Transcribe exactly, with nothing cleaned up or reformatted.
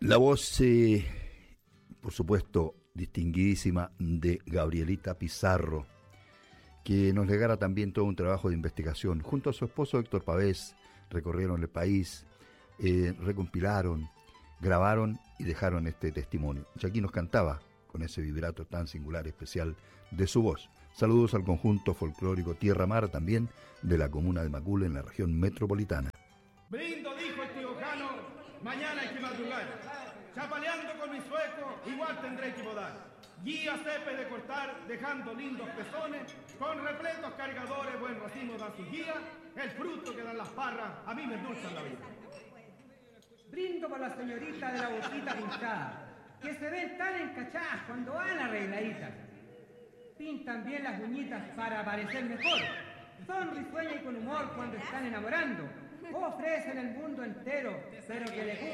La voz, eh, por supuesto, distinguidísima de Gabrielita Pizarro, que nos legara también todo un trabajo de investigación. Junto a su esposo Héctor Pavés, recorrieron el país, eh, recompilaron, grabaron y dejaron este testimonio. Y aquí nos cantaba con ese vibrato tan singular, especial de su voz. Saludos al conjunto folclórico Tierra Mar, también de la comuna de Macul, en la región metropolitana. Brindo, dijo el tío Jano, mañana hay que madrugar. Chapaleando con mi sueco, igual tendré que bodar. Guía cepe de cortar, dejando lindos pezones, con repletos cargadores, buen racimo da su guía, el fruto que dan las parras, a mí me endulzan la vida. Brindo por la señorita de la boquita pintada, que se ven tan encachadas cuando van arregladitas. Pintan bien las uñitas para parecer mejor. Son risueñas y con humor cuando están enamorando. Ofrecen el mundo entero, pero que le